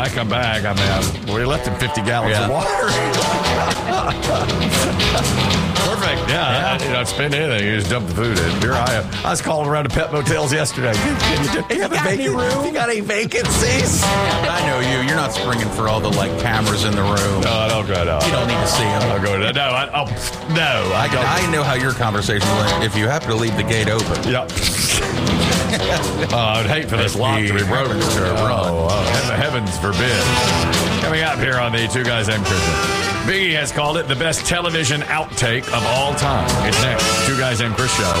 I come back, we left him 50 gallons of water. Perfect. Yeah. Spend anything. You just dump the food in. Here I was calling around to pet motels yesterday. Can you have any room? You got any vacancies? I know you. You're not springing for all the cameras in the room. No, I don't go down. You don't need to see them. I'll go to that. No, I don't. I know how your conversation went. If you happen to leave the gate open. Yep. I'd hate for this lock to be broken. Heavens forbid. Coming up here on the Two Guys Named Chris. Biggie has called it the best television outtake of all time. It's next. Two Guys Named Chris show.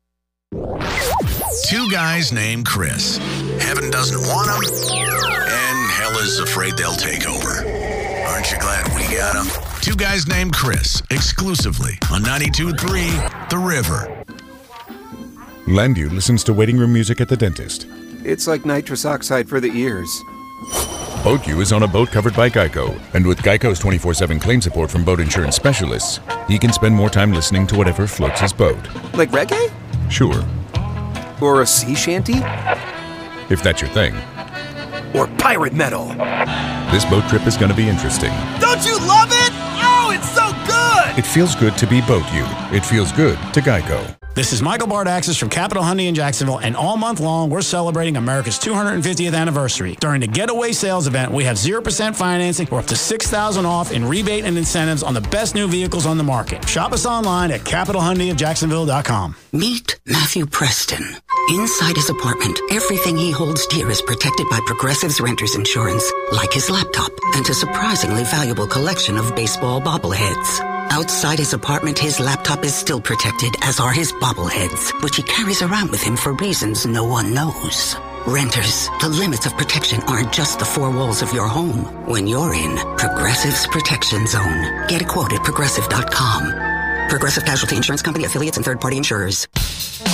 Two Guys Named Chris. Heaven doesn't want them, and hell is afraid they'll take over. Aren't you glad we got them? Two Guys Named Chris, exclusively on 92.3 The River. Landu listens to waiting room music at the dentist. It's like nitrous oxide for the ears. BoatU is on a boat covered by Geico, and with Geico's 24/7 claim support from boat insurance specialists, he can spend more time listening to whatever floats his boat. Like reggae? Sure. Or a sea shanty? If that's your thing. Or pirate metal? This boat trip is going to be interesting. Don't you love it? Oh, it's so good! It feels good to be BoatU. It feels good to Geico. This is Michael Bardaxis from Capital Hyundai in Jacksonville, and all month long, we're celebrating America's 250th anniversary. During the Getaway Sales event, we have 0% financing or up to $6,000 off in rebate and incentives on the best new vehicles on the market. Shop us online at CapitalHyundaiofJacksonville.com. Meet Matthew Preston. Inside his apartment, everything he holds dear is protected by Progressive's Renter's Insurance, like his laptop and a surprisingly valuable collection of baseball bobbleheads. Outside his apartment, his laptop is still protected, as are his bobbleheads, which he carries around with him for reasons no one knows. Renters, the limits of protection aren't just the four walls of your home. When you're in Progressive's Protection Zone, get a quote at Progressive.com. Progressive Casualty Insurance Company, affiliates, and third-party insurers.